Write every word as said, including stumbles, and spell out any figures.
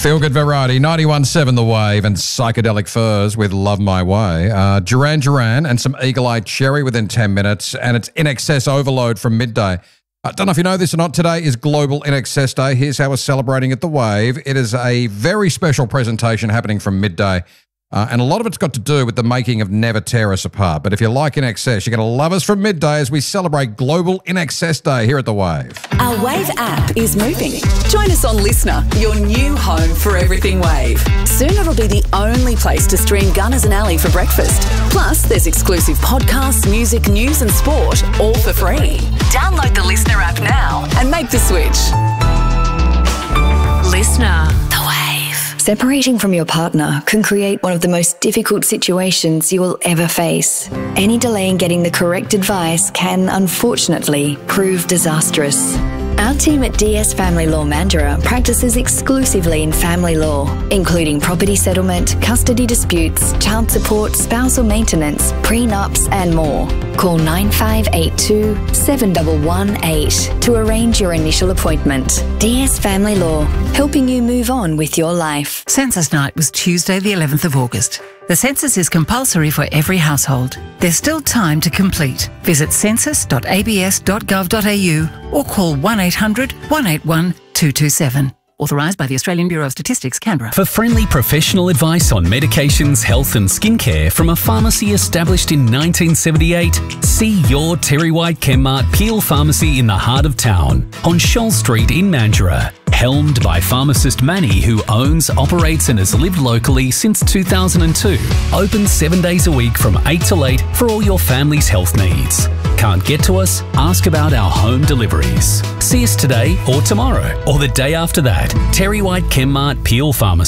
Feel Good Variety, ninety-one point seven The Wave and Psychedelic Furs with Love My Way. Uh, Duran Duran and some Eagle Eye Cherry within ten minutes, and it's In Excess Overload from midday. I don't know if you know this or not, today is Global In Excess Day. Here's how we're celebrating at The Wave. It is a very special presentation happening from midday, uh, and a lot of it's got to do with the making of Never Tear Us Apart. But if you like In Excess, you're going to love us from midday as we celebrate Global In Excess Day here at The Wave. Our Wave app is moving. Join us on Listener, your new home for everything Wave. Soon it'll be the only place to stream Gunners and Alley for breakfast. Plus, there's exclusive podcasts, music, news and sport, all for free. Download the Listener app now and make the switch. Listener. The Wave. Separating from your partner can create one of the most difficult situations you will ever face. Any delay in getting the correct advice can, unfortunately, prove disastrous. Our team at D S Family Law Mandurah practices exclusively in family law, including property settlement, custody disputes, child support, spousal maintenance, prenups, and more. Call nine five eight two, seven one one eight to arrange your initial appointment. D S Family Law, helping you move on with your life. Census night was Tuesday the eleventh of August. The census is compulsory for every household. There's still time to complete. Visit census dot a b s dot gov dot a u or call one eight hundred, one eight one, two two seven. Authorised by the Australian Bureau of Statistics, Canberra. For friendly professional advice on medications, health and skincare from a pharmacy established in nineteen seventy-eight, see your Terry White Chemmart Peel Pharmacy in the heart of town on Shoal Street in Mandurah. Helmed by pharmacist Manny, who owns, operates and has lived locally since two thousand two. Open seven days a week from eight till eight for all your family's health needs. Can't get to us? Ask about our home deliveries. See us today or tomorrow or the day after that. Terry White Chemmart Peel Pharmacy.